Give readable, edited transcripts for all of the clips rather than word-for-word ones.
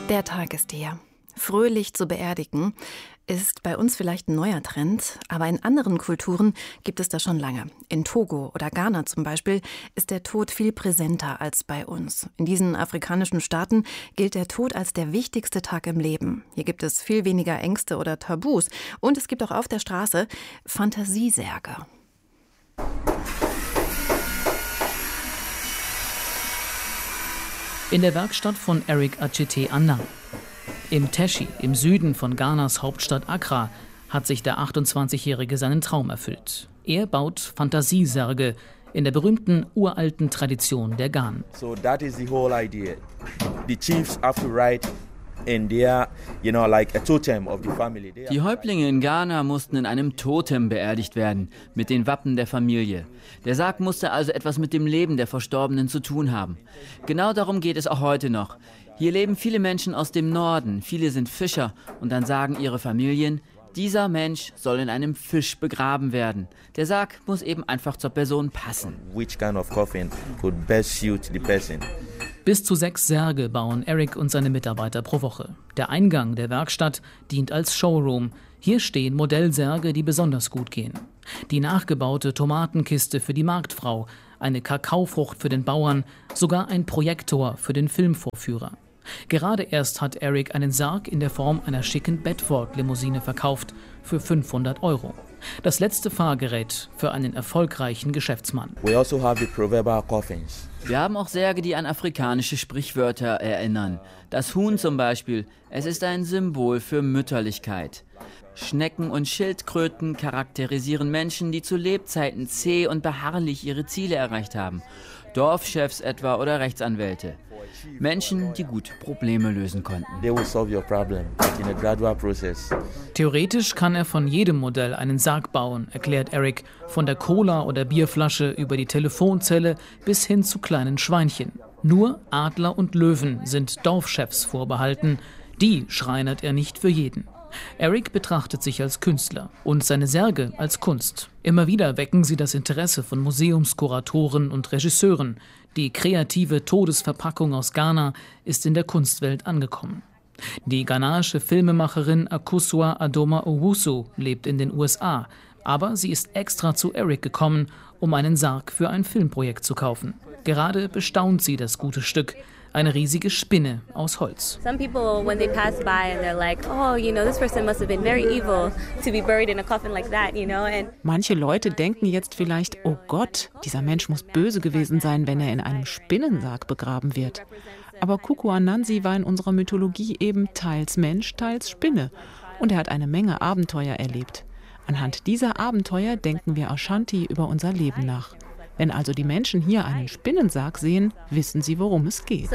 Der Tag ist hier. Fröhlich zu beerdigen ist bei uns vielleicht ein neuer Trend, aber in anderen Kulturen gibt es das schon lange. In Togo oder Ghana zum Beispiel ist der Tod viel präsenter als bei uns. In diesen afrikanischen Staaten gilt der Tod als der wichtigste Tag im Leben. Hier gibt es viel weniger Ängste oder Tabus. Und es gibt auch auf der Straße Fantasiesärge. In der Werkstatt von Eric Achete Anna. Im Teshi, im Süden von Ghanas Hauptstadt Accra, hat sich der 28-Jährige seinen Traum erfüllt. Er baut Fantasiesärge in der berühmten uralten Tradition der Ghan. So that is the whole idea. The chiefs have to write in their, like a totem of the family. Die Häuptlinge in Ghana mussten in einem Totem beerdigt werden, mit den Wappen der Familie. Der Sarg musste also etwas mit dem Leben der Verstorbenen zu tun haben. Genau darum geht es auch heute noch. Hier leben viele Menschen aus dem Norden, viele sind Fischer und dann sagen ihre Familien, dieser Mensch soll in einem Fisch begraben werden. Der Sarg muss eben einfach zur Person passen. Which kind of coffin could best suit the person? Bis zu 6 Särge bauen Eric und seine Mitarbeiter pro Woche. Der Eingang der Werkstatt dient als Showroom. Hier stehen Modellsärge, die besonders gut gehen. Die nachgebaute Tomatenkiste für die Marktfrau, eine Kakaofrucht für den Bauern, sogar ein Projektor für den Filmvorführer. Gerade erst hat Eric einen Sarg in der Form einer schicken Bedford-Limousine verkauft für 500 €. Das letzte Fahrgerät für einen erfolgreichen Geschäftsmann. We also have the proverbial coffins. Wir haben auch Särge, die an afrikanische Sprichwörter erinnern. Das Huhn zum Beispiel, es ist ein Symbol für Mütterlichkeit. Schnecken und Schildkröten charakterisieren Menschen, die zu Lebzeiten zäh und beharrlich ihre Ziele erreicht haben. Dorfchefs etwa oder Rechtsanwälte. Menschen, die gut Probleme lösen konnten. They will solve your problem in a gradual process. Theoretisch kann er von jedem Modell einen Sarg bauen, erklärt Eric. Von der Cola- oder Bierflasche über die Telefonzelle bis hin zu kleinen Schweinchen. Nur Adler und Löwen sind Dorfchefs vorbehalten. Die schreinert er nicht für jeden. Eric betrachtet sich als Künstler und seine Särge als Kunst. Immer wieder wecken sie das Interesse von Museumskuratoren und Regisseuren. Die kreative Todesverpackung aus Ghana ist in der Kunstwelt angekommen. Die ghanaische Filmemacherin Akosua Adoma Owusu lebt in den USA, aber sie ist extra zu Eric gekommen, um einen Sarg für ein Filmprojekt zu kaufen. Gerade bestaunt sie das gute Stück. Eine riesige Spinne aus Holz. Some people, when they pass by and they're like, oh, this person must have been very evil to be buried in a coffin like that, And manche Leute denken jetzt vielleicht, oh Gott, dieser Mensch muss böse gewesen sein, wenn er in einem Spinnensarg begraben wird. Aber Kuku Anansi war in unserer Mythologie eben teils Mensch, teils Spinne. Und er hat eine Menge Abenteuer erlebt. Anhand dieser Abenteuer denken wir Ashanti über unser Leben nach. Wenn also die Menschen hier einen Spinnensarg sehen, wissen sie, worum es geht.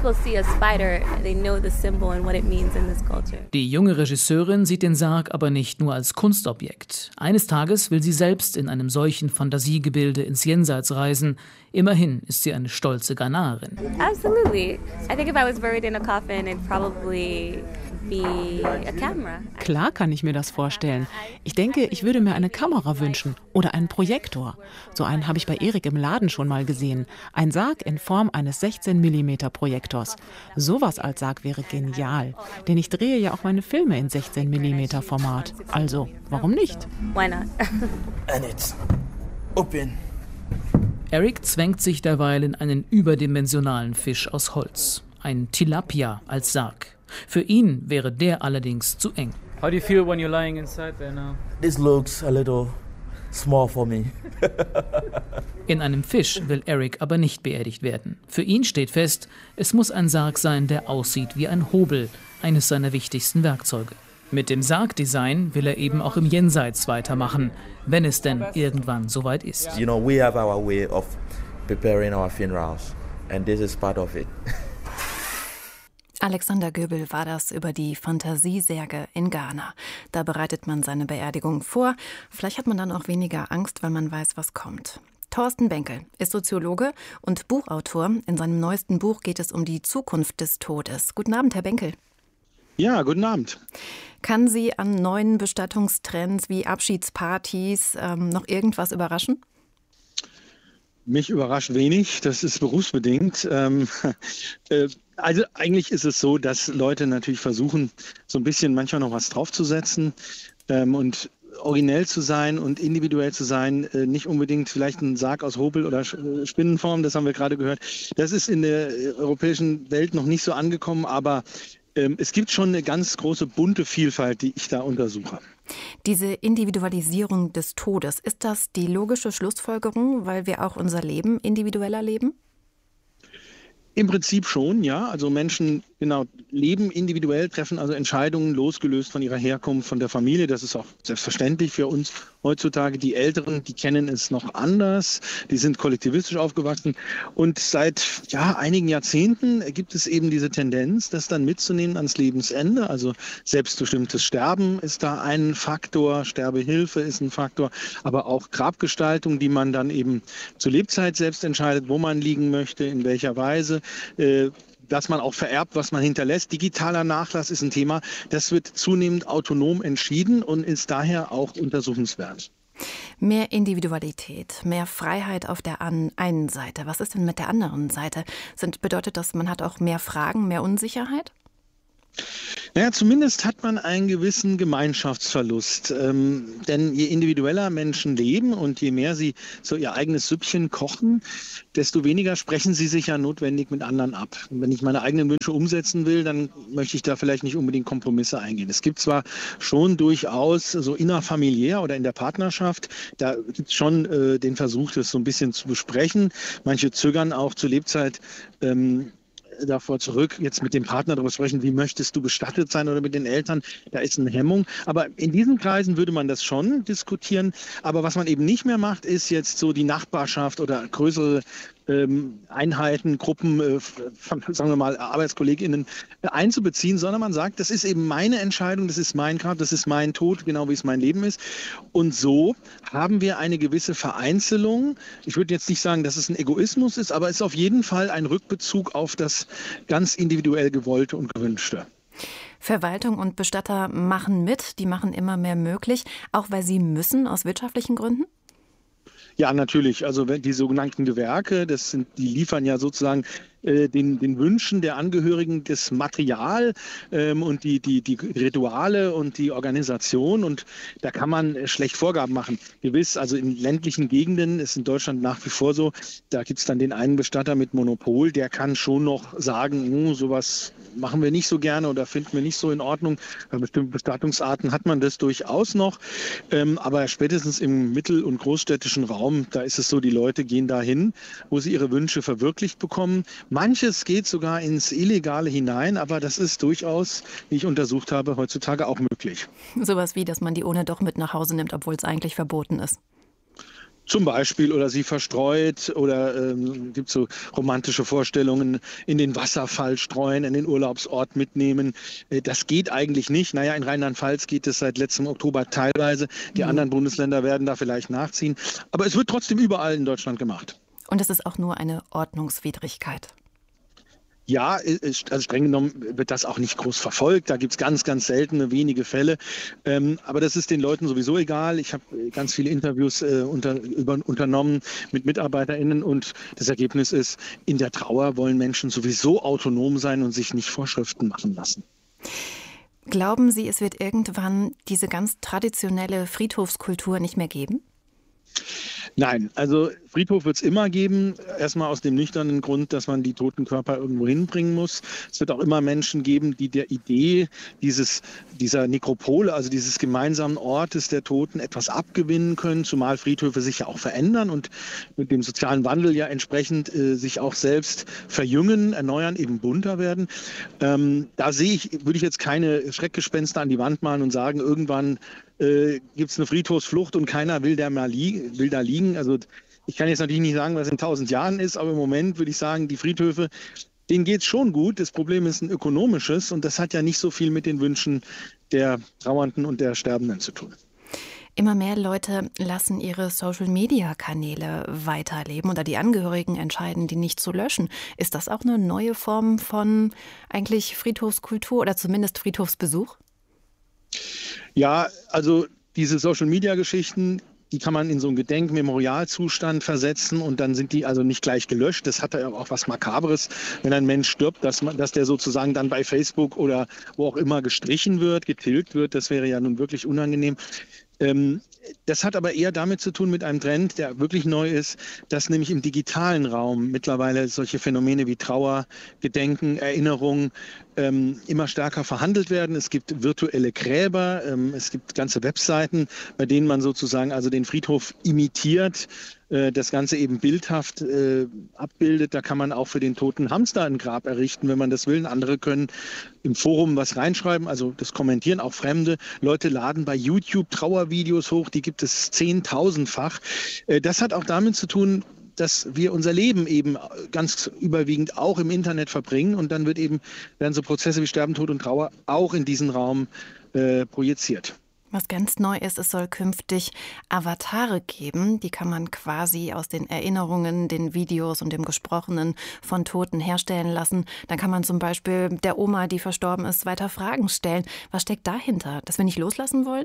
Die junge Regisseurin sieht den Sarg aber nicht nur als Kunstobjekt. Eines Tages will sie selbst in einem solchen Fantasiegebilde ins Jenseits reisen. Immerhin ist sie eine stolze Ghanaerin. Absolutely. I think if I was buried in a coffin, it'd probably be a camera. Klar kann ich mir das vorstellen. Ich denke, ich würde mir eine Kamera wünschen oder einen Projektor. So einen habe ich bei Erik im Laden schon mal gesehen. Ein Sarg in Form eines 16 mm Projektors. Sowas als Sarg wäre genial. Denn ich drehe ja auch meine Filme in 16 mm Format. Also, warum nicht? Why not? And it's open. Eric zwängt sich derweil in einen überdimensionalen Fisch aus Holz. Ein Tilapia als Sarg. Für ihn wäre der allerdings zu eng. How do you feel when you're lying inside there now? This looks a little small for me. In einem Fisch will Eric aber nicht beerdigt werden. Für ihn steht fest, es muss ein Sarg sein, der aussieht wie ein Hobel, eines seiner wichtigsten Werkzeuge. Mit dem Sargdesign will er eben auch im Jenseits weitermachen, wenn es denn irgendwann soweit ist. We have our way of preparing our funerals and this is part of it. Alexander Göbel war das über die Fantasiesärge in Ghana. Da bereitet man seine Beerdigung vor. Vielleicht hat man dann auch weniger Angst, weil man weiß, was kommt. Thorsten Benkel ist Soziologe und Buchautor. In seinem neuesten Buch geht es um die Zukunft des Todes. Guten Abend, Herr Benkel. Ja, guten Abend. Kann Sie an neuen Bestattungstrends wie Abschiedspartys noch irgendwas überraschen? Mich überrascht wenig, das ist berufsbedingt. Also eigentlich ist es so, dass Leute natürlich versuchen, so ein bisschen manchmal noch was draufzusetzen und originell zu sein und individuell zu sein, nicht unbedingt vielleicht ein Sarg aus Hobel oder Spinnenform, das haben wir gerade gehört. Das ist in der europäischen Welt noch nicht so angekommen, aber es gibt schon eine ganz große bunte Vielfalt, die ich da untersuche. Diese Individualisierung des Todes, ist das die logische Schlussfolgerung, weil wir auch unser Leben individueller leben? Im Prinzip schon, ja. Also Menschen leben individuell, treffen also Entscheidungen losgelöst von ihrer Herkunft, von der Familie. Das ist auch selbstverständlich für uns heutzutage. Die Älteren, die kennen es noch anders. Die sind kollektivistisch aufgewachsen. Und seit einigen Jahrzehnten gibt es eben diese Tendenz, das dann mitzunehmen ans Lebensende. Also selbstbestimmtes Sterben ist da ein Faktor, Sterbehilfe ist ein Faktor, aber auch Grabgestaltung, die man dann eben zur Lebzeit selbst entscheidet, wo man liegen möchte, in welcher Weise. Dass man auch vererbt, was man hinterlässt. Digitaler Nachlass ist ein Thema, das wird zunehmend autonom entschieden und ist daher auch untersuchenswert. Mehr Individualität, mehr Freiheit auf der einen Seite. Was ist denn mit der anderen Seite? Bedeutet das, man hat auch mehr Fragen, mehr Unsicherheit? Naja, zumindest hat man einen gewissen Gemeinschaftsverlust. Denn je individueller Menschen leben und je mehr sie so ihr eigenes Süppchen kochen, desto weniger sprechen sie sich ja notwendig mit anderen ab. Und wenn ich meine eigenen Wünsche umsetzen will, dann möchte ich da vielleicht nicht unbedingt Kompromisse eingehen. Es gibt zwar schon durchaus so innerfamiliär oder in der Partnerschaft, da gibt es schon den Versuch, das so ein bisschen zu besprechen. Manche zögern auch zur Lebzeit davor zurück, jetzt mit dem Partner darüber sprechen, wie möchtest du bestattet sein oder mit den Eltern, da ist eine Hemmung. Aber in diesen Kreisen würde man das schon diskutieren. Aber was man eben nicht mehr macht, ist jetzt so die Nachbarschaft oder größere Einheiten, Gruppen, sagen wir mal ArbeitskollegInnen einzubeziehen, sondern man sagt, das ist eben meine Entscheidung, das ist mein Grab, das ist mein Tod, genau wie es mein Leben ist. Und so haben wir eine gewisse Vereinzelung. Ich würde jetzt nicht sagen, dass es ein Egoismus ist, aber es ist auf jeden Fall ein Rückbezug auf das ganz individuell Gewollte und Gewünschte. Verwaltung und Bestatter machen mit, die machen immer mehr möglich, auch weil sie müssen, aus wirtschaftlichen Gründen? Ja, natürlich. Also die sogenannten Gewerke, die liefern ja sozusagen den Wünschen der Angehörigen das Material und die Rituale und die Organisation. Und da kann man schlecht Vorgaben machen. Gewiss, also in ländlichen Gegenden ist in Deutschland nach wie vor so, da gibt es dann den einen Bestatter mit Monopol, der kann schon noch sagen, sowas machen wir nicht so gerne oder finden wir nicht so in Ordnung. Bei bestimmten Bestattungsarten hat man das durchaus noch. Aber spätestens im mittel- und großstädtischen Raum, da ist es so, die Leute gehen dahin, wo sie ihre Wünsche verwirklicht bekommen. Manches geht sogar ins Illegale hinein, aber das ist durchaus, wie ich untersucht habe, heutzutage auch möglich. Sowas wie, dass man die Urne doch mit nach Hause nimmt, obwohl es eigentlich verboten ist. Zum Beispiel, oder sie verstreut, oder gibt so romantische Vorstellungen, in den Wasserfall streuen, in den Urlaubsort mitnehmen. Das geht eigentlich nicht. Naja, in Rheinland-Pfalz geht es seit letztem Oktober teilweise. Die anderen Bundesländer werden da vielleicht nachziehen. Aber es wird trotzdem überall in Deutschland gemacht. Und es ist auch nur eine Ordnungswidrigkeit. Ja, also streng genommen wird das auch nicht groß verfolgt. Da gibt es ganz, ganz seltene, wenige Fälle. Aber das ist den Leuten sowieso egal. Ich habe ganz viele Interviews unternommen mit MitarbeiterInnen und das Ergebnis ist, in der Trauer wollen Menschen sowieso autonom sein und sich nicht Vorschriften machen lassen. Glauben Sie, es wird irgendwann diese ganz traditionelle Friedhofskultur nicht mehr geben? Nein, also Friedhof wird es immer geben. Erstmal aus dem nüchternen Grund, dass man die toten Körper irgendwo hinbringen muss. Es wird auch immer Menschen geben, die der Idee dieser Nekropole, also dieses gemeinsamen Ortes der Toten, etwas abgewinnen können, zumal Friedhöfe sich ja auch verändern und mit dem sozialen Wandel ja entsprechend sich auch selbst verjüngen, erneuern, eben bunter werden. Würde ich jetzt keine Schreckgespenster an die Wand malen und sagen, irgendwann gibt es eine Friedhofsflucht und keiner will da liegen. Also ich kann jetzt natürlich nicht sagen, was in 1000 Jahren ist, aber im Moment würde ich sagen, die Friedhöfe, denen geht es schon gut. Das Problem ist ein ökonomisches und das hat ja nicht so viel mit den Wünschen der Trauernden und der Sterbenden zu tun. Immer mehr Leute lassen ihre Social-Media-Kanäle weiterleben oder die Angehörigen entscheiden, die nicht zu löschen. Ist das auch eine neue Form von eigentlich Friedhofskultur oder zumindest Friedhofsbesuch? Ja, also diese Social-Media-Geschichten, die kann man in so einen Gedenkmemorialzustand versetzen und dann sind die also nicht gleich gelöscht. Das hat ja auch was Makabres, wenn ein Mensch stirbt, dass der sozusagen dann bei Facebook oder wo auch immer gestrichen wird, getilgt wird. Das wäre ja nun wirklich unangenehm. Das hat aber eher damit zu tun mit einem Trend, der wirklich neu ist, dass nämlich im digitalen Raum mittlerweile solche Phänomene wie Trauer, Gedenken, Erinnerung immer stärker verhandelt werden. Es gibt virtuelle Gräber, es gibt ganze Webseiten, bei denen man sozusagen also den Friedhof imitiert, das Ganze eben bildhaft abbildet. Da kann man auch für den toten Hamster ein Grab errichten, wenn man das will. Andere können im Forum was reinschreiben, also das kommentieren auch Fremde. Leute laden bei YouTube Trauervideos hoch, die gibt es 10.000-fach. Das hat auch damit zu tun, dass wir unser Leben eben ganz überwiegend auch im Internet verbringen und dann werden so Prozesse wie Sterben, Tod und Trauer auch in diesen Raum projiziert. Was ganz neu ist, es soll künftig Avatare geben. Die kann man quasi aus den Erinnerungen, den Videos und dem Gesprochenen von Toten herstellen lassen. Dann kann man zum Beispiel der Oma, die verstorben ist, weiter Fragen stellen. Was steckt dahinter? Dass wir nicht loslassen wollen?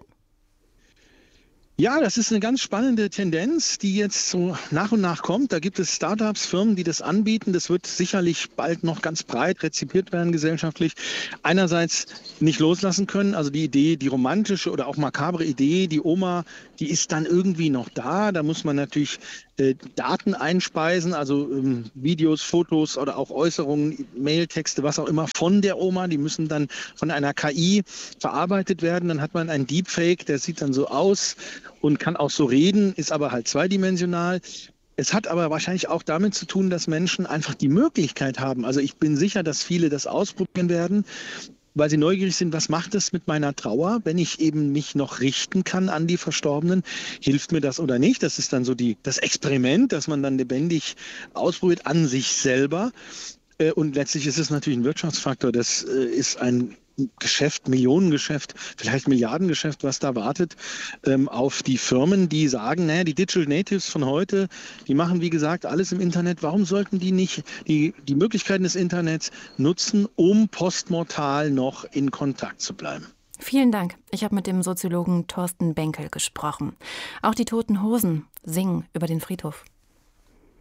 Ja, das ist eine ganz spannende Tendenz, die jetzt so nach und nach kommt. Da gibt es Startups, Firmen, die das anbieten. Das wird sicherlich bald noch ganz breit rezipiert werden gesellschaftlich. Einerseits nicht loslassen können, also die Idee, die romantische oder auch makabre Idee, die Oma, die ist dann irgendwie noch da. Da muss man natürlich Daten einspeisen, also Videos, Fotos oder auch Äußerungen, Mailtexte, was auch immer von der Oma. Die müssen dann von einer KI verarbeitet werden. Dann hat man einen Deepfake, der sieht dann so aus und kann auch so reden, ist aber halt zweidimensional. Es hat aber wahrscheinlich auch damit zu tun, dass Menschen einfach die Möglichkeit haben. Also ich bin sicher, dass viele das ausprobieren werden, weil sie neugierig sind, was macht es mit meiner Trauer, wenn ich eben mich noch richten kann an die Verstorbenen? Hilft mir das oder nicht? Das ist dann so das Experiment, das man dann lebendig ausprobiert an sich selber. Und letztlich ist es natürlich ein Wirtschaftsfaktor. Das ist ein Geschäft, Millionengeschäft, vielleicht Milliardengeschäft, was da wartet auf die Firmen, die sagen, naja, die Digital Natives von heute, die machen, wie gesagt, alles im Internet. Warum sollten die nicht die Möglichkeiten des Internets nutzen, um postmortal noch in Kontakt zu bleiben? Vielen Dank. Ich habe mit dem Soziologen Thorsten Benkel gesprochen. Auch die Toten Hosen singen über den Friedhof.